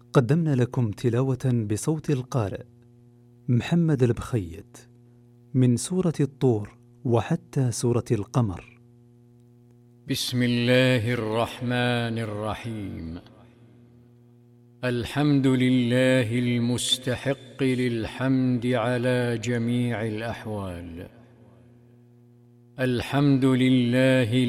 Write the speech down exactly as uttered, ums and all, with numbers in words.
قدمنا لكم تلاوة بصوت القارئ محمد البخيت من سورة الطور وحتى سورة القمر. بسم الله الرحمن الرحيم. الحمد لله المستحق للحمد على جميع الأحوال. الحمد لله